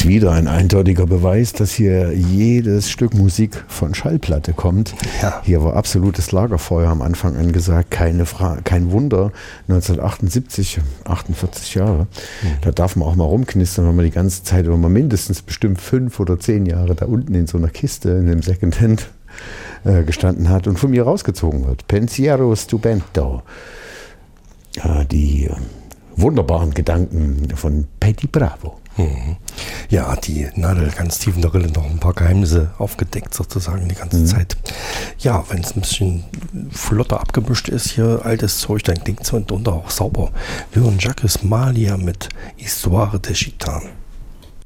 Wieder ein eindeutiger Beweis, dass hier jedes Stück Musik von Schallplatte kommt. Ja. Hier war absolutes Lagerfeuer am Anfang angesagt, kein Wunder. 1978, 48 Jahre, da darf man auch mal rumknistern, wenn man die ganze Zeit, wenn man mindestens bestimmt 5 oder 10 Jahre da unten in so einer Kiste, in einem Secondhand gestanden hat und von mir rausgezogen wird. Pensiero stupendo. Die wunderbaren Gedanken von Petty Bravo. Ja, die Nadel ganz tief in der Rille, noch ein paar Geheimnisse aufgedeckt sozusagen die ganze Zeit. Ja, wenn es ein bisschen flotter abgemischt ist, hier altes Zeug, dann klingt es mitunter auch sauber. Wir hören Jacques Malia mit Histoire de Gitane.